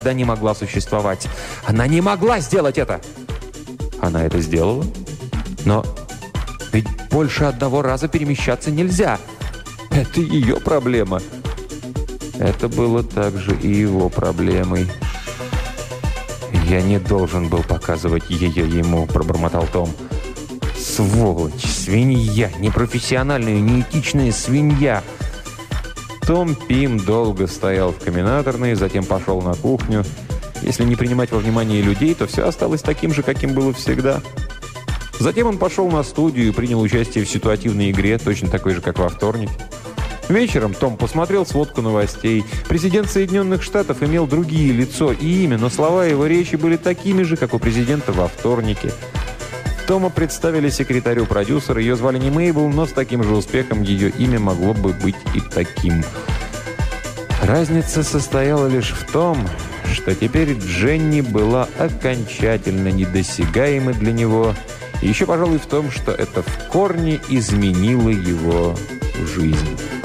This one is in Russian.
не могла существовать. Она не могла сделать это. Она это сделала. Но ведь больше одного раза перемещаться нельзя. Это ее проблема. Это было также и его проблемой. «Я не должен был показывать ее ему», — пробормотал Том. «Сволочь, свинья, непрофессиональная, неэтичная свинья». Том Пим долго стоял в комбинаторной, затем пошел на кухню. Если не принимать во внимание людей, то все осталось таким же, каким было всегда. Затем он пошел на студию и принял участие в ситуативной игре, точно такой же, как во вторник. Вечером Том посмотрел сводку новостей. Президент Соединенных Штатов имел другие лицо и имя, но слова его речи были такими же, как у президента во вторнике. Тома представили секретарю продюсера. Ее звали не Мейбл, но с таким же успехом ее имя могло бы быть и таким. Разница состояла лишь в том, что теперь Дженни была окончательно недосягаема для него. И еще, пожалуй, в том, что это в корне изменило его жизнь.